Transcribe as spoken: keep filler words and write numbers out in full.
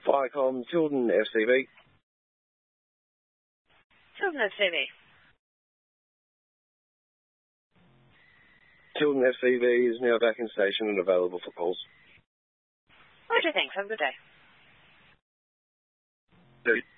Viacom, Tilden F C V. Tilden F C V. Tilden F C V is now back in station and available for calls. Roger, thanks. Have a good day.